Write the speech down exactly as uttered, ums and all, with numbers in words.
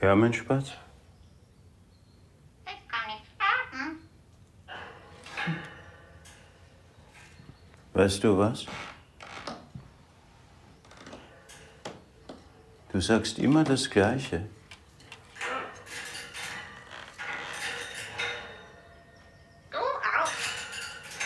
Ja, mein Spatz? Ich kann nicht schlafen. Weißt du was? Du sagst immer das Gleiche.